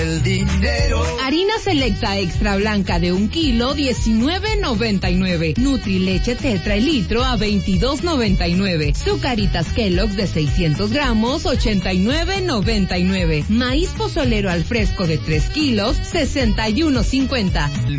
el dinero. Harina selecta extra blanca de 1 kilo, $19.99. Nutrileche Tetra el litro a $22.99. Zucaritas Kellogg's de 600 gramos, $89.99. Maíz pozolero al fresco de 3 kilos, $61.50.